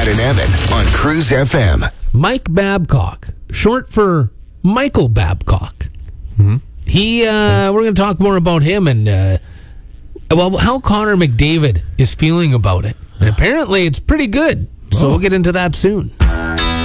Brad and Evan on Cruise FM. Mike Babcock, short for Michael Babcock. We're going to talk more about him and how Connor McDavid is feeling about it. And apparently it's pretty good. So we'll get into that soon.